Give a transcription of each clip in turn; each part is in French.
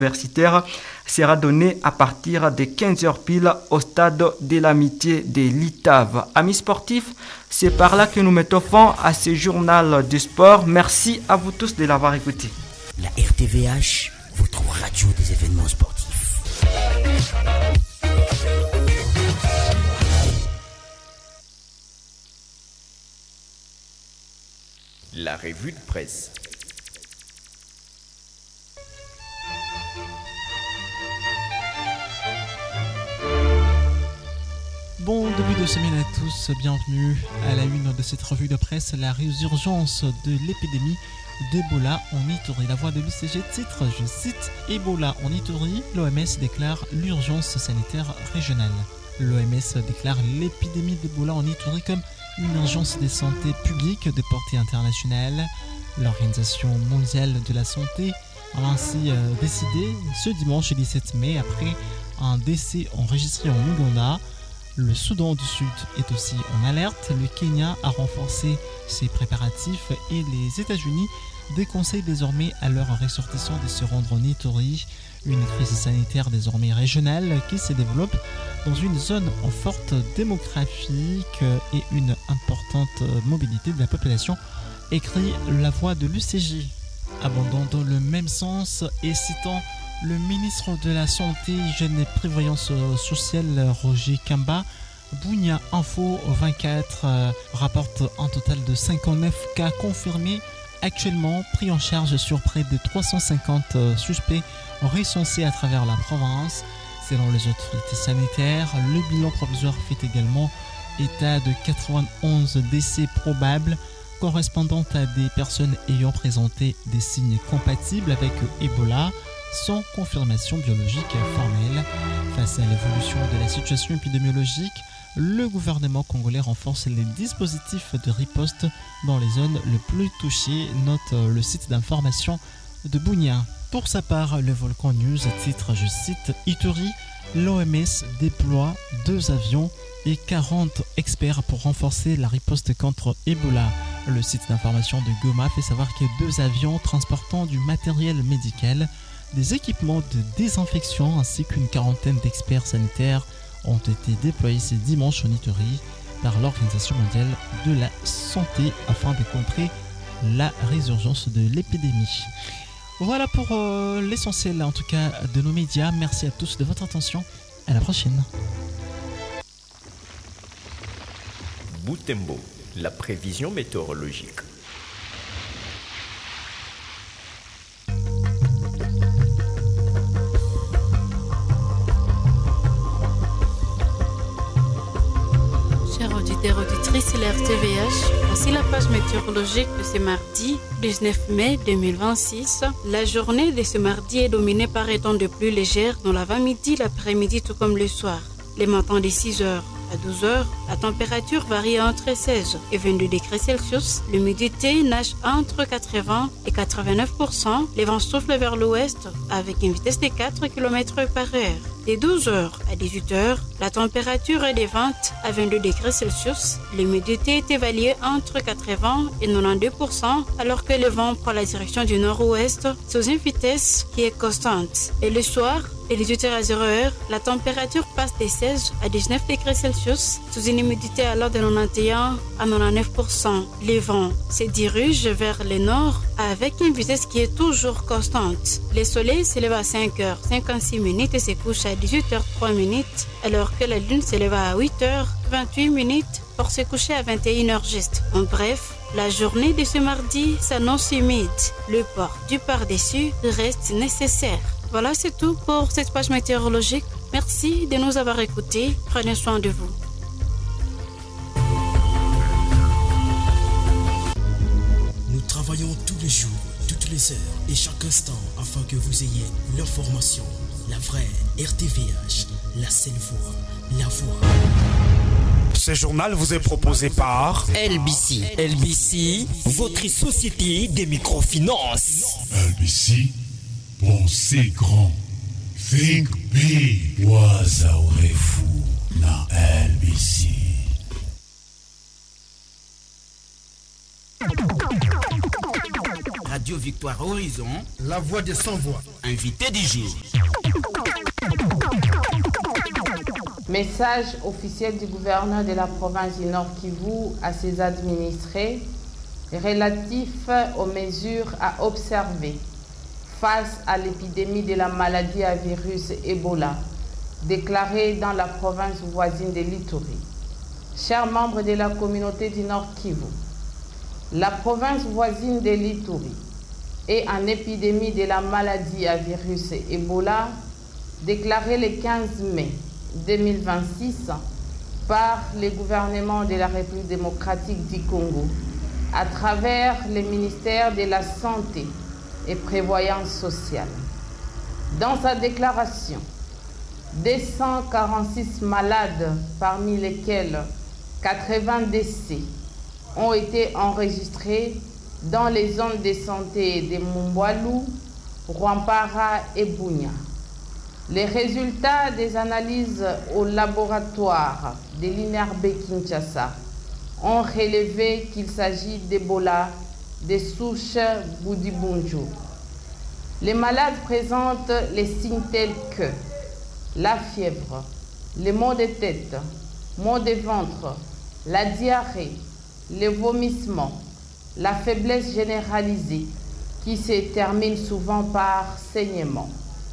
universitaire sera donné à partir de 15h pile au stade de l'amitié de l'ITAV. Amis sportifs, c'est par là que nous mettons fin à ce journal du sport. Merci à vous tous de l'avoir écouté. La RTVH, votre radio des événements sportifs. La revue de presse. Bon début de semaine à tous, bienvenue à la une de cette revue de presse, la résurgence de l'épidémie d'Ebola en Ituri. La voix de l'UCG titre, je cite, Ebola en Ituri, l'OMS déclare l'urgence sanitaire régionale. L'OMS déclare l'épidémie d'Ebola en Ituri comme une urgence de santé publique de portée internationale. L'Organisation mondiale de la santé a ainsi décidé ce dimanche 17 mai après un décès enregistré en Ouganda. Le Soudan du Sud est aussi en alerte. Le Kenya a renforcé ses préparatifs et les États-Unis déconseillent désormais à leurs ressortissants de se rendre en Ituri. Une crise sanitaire désormais régionale qui se développe dans une zone en forte démographique et une importante mobilité de la population, écrit la voix de l'UCJ. Abondant dans le même sens et citant le ministre de la Santé, Hygiène et Prévoyance sociale, Roger Kamba, Bunia Info 24 rapporte un total de 59 cas confirmés actuellement pris en charge sur près de 350 suspects recensés à travers la province. Selon les autorités sanitaires, le bilan provisoire fait également état de 91 décès probables correspondant à des personnes ayant présenté des signes compatibles avec Ebola sans confirmation biologique formelle. Face à l'évolution de la situation épidémiologique, le gouvernement congolais renforce les dispositifs de riposte dans les zones les plus touchées, note le site d'information de Bunia. Pour sa part, le Volcan News titre, je cite, Ituri, l'OMS déploie 2 avions et 40 experts pour renforcer la riposte contre Ebola. Le site d'information de Goma fait savoir que 2 avions transportant du matériel médical, des équipements de désinfection ainsi qu'une quarantaine d'experts sanitaires ont été déployés ce dimanche en Ituri par l'Organisation mondiale de la santé afin de contrer la résurgence de l'épidémie. Voilà pour l'essentiel en tout cas de nos médias. Merci à tous de votre attention. À la prochaine. Butembo, la prévision météorologique. Chers auditrices, c'est l'RTVH. Voici la page météorologique de ce mardi 19 mai 2026. La journée de ce mardi est dominée par un temps de pluie légère dans l'avant-midi, l'après-midi tout comme le soir. Les matins de 6h à 12h, la température varie entre 16 et 22 degrés Celsius. L'humidité nage entre 80 et 89%. Les vents soufflent vers l'ouest avec une vitesse de 4 km par heure. De 12h à 18h, la température est de 20 à 22 degrés Celsius. L'humidité est évaluée entre 80 et 92%, alors que le vent prend la direction du nord-ouest sous une vitesse qui est constante. Et le soir, de 18h à 0h, la température passe de 16 à 19 degrés Celsius, sous une humidité alors de 91 à 99%. Les vents se dirigent vers le nord avec une vitesse qui est toujours constante. Le soleil s'élève à 5h56 et se couche à 18h03, alors que la lune s'élève à 8h28 pour se coucher à 21h juste. En bref, la journée de ce mardi s'annonce humide. Le port du par-dessus reste nécessaire. Voilà, c'est tout pour cette page météorologique. Merci de nous avoir écoutés. Prenez soin de vous. Nous travaillons tous les jours, toutes les heures et chaque instant afin que vous ayez l'information, la vraie RTVH, la seule voix, la voix. Ce journal vous est proposé par LBC. LBC, votre société des microfinances. LBC, pensez grand. Think big. Waza urefu na LBC. Radio Radio Victoire Horizon, la voix des sans-voix. Invité du jour. Message officiel du gouverneur de la province du Nord Kivu à ses administrés relatif aux mesures à observer face à l'épidémie de la maladie à virus Ebola déclarée dans la province voisine de l'Ituri. Chers membres de la communauté du Nord Kivu, la province voisine de l'Ituri est en épidémie de la maladie à virus Ebola déclarée le 15 mai 2026 par le gouvernement de la République démocratique du Congo à travers le ministère de la Santé et Prévoyance sociale. Dans sa déclaration, 246 malades, parmi lesquels 80 décès, ont été enregistrés dans les zones de santé de Mumbwalu, Rwampara et Bunia. Les résultats des analyses au laboratoire de l'INRB Kinshasa ont relevé qu'il s'agit d'Ebola des souches Boudibunju. Les malades présentent les signes tels que la fièvre, les maux de tête, maux de ventre, la diarrhée, les vomissements, la faiblesse généralisée qui se termine souvent par saignement.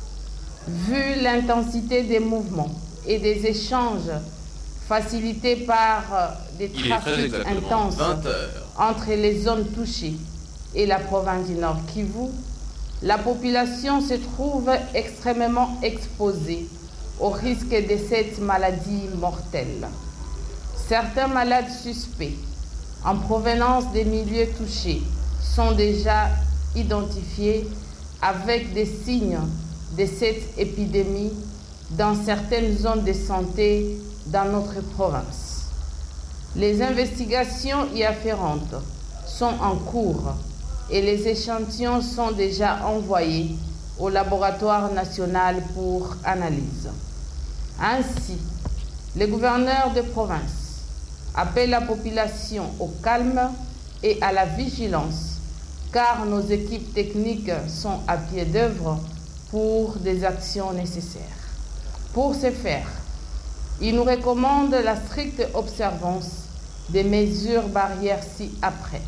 Vu l'intensité des mouvements et des échanges facilités par des trafics intenses entre les zones touchées et la province du Nord Kivu, la population se trouve extrêmement exposée au risque de cette maladie mortelle. Certains malades suspects en provenance des milieux touchés sont déjà identifiés avec des signes de cette épidémie dans certaines zones de santé dans notre province. Les investigations y afférentes sont en cours et les échantillons sont déjà envoyés au laboratoire national pour analyse. Ainsi, le gouverneur de province appelle la population au calme et à la vigilance, car nos équipes techniques sont à pied d'œuvre pour des actions nécessaires. Pour ce faire, il nous recommande la stricte observance des mesures barrières ci-après.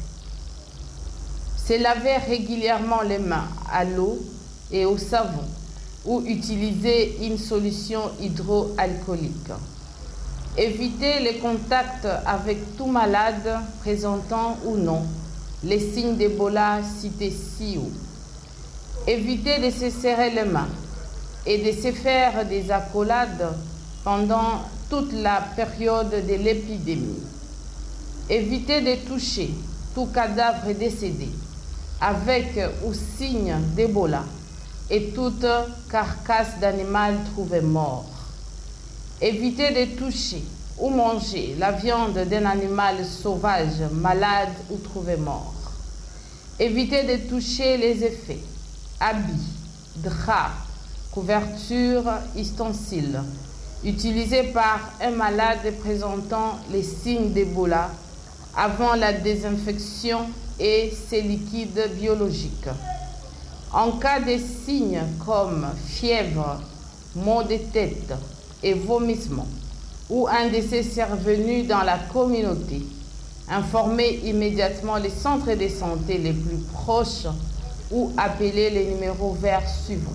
Se laver régulièrement les mains à l'eau et au savon ou utiliser une solution hydroalcoolique. Éviter les contacts avec tout malade présentant ou non les signes d'Ebola cités ci-haut. Éviter de se serrer les mains et de se faire des accolades pendant toute la période de l'épidémie. Éviter de toucher tout cadavre décédé avec ou signe d'Ebola et toute carcasse d'animal trouvé mort. Éviter de toucher ou manger la viande d'un animal sauvage, malade ou trouvé mort. Éviter de toucher les effets, habits, draps, couvertures, ustensiles, utilisés par un malade présentant les signes d'Ebola avant la désinfection et ses liquides biologiques. En cas de signes comme fièvre, maux de tête et vomissements, ou un décès survenu dans la communauté, informez immédiatement les centres de santé les plus proches ou appelez les numéros verts suivants: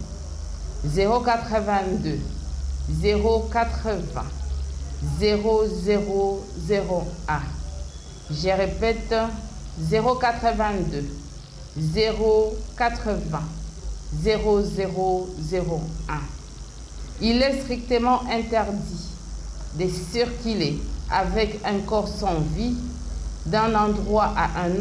082 080 0001. Je répète, 082 080 0001. Il est strictement interdit de circuler avec un corps sans vie d'un endroit à un